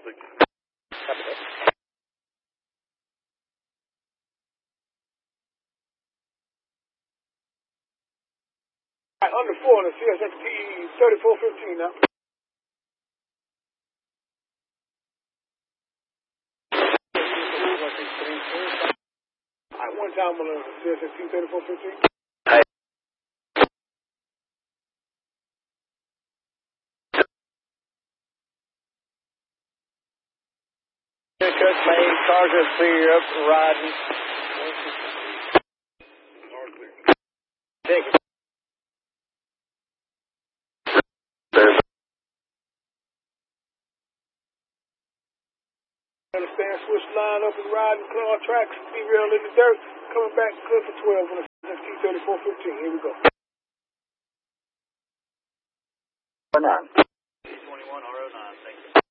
Copy that. Under 4 on the CSXT 3415 now. Alright, one time on the CSXT 3415. Cook made, cars are clear, up and riding. Take it. Understand, switch line up and riding, clear our tracks, derail in the dirt, coming back clear for 12 on the CSXT 3415. Here we go. 21 R09, thank you.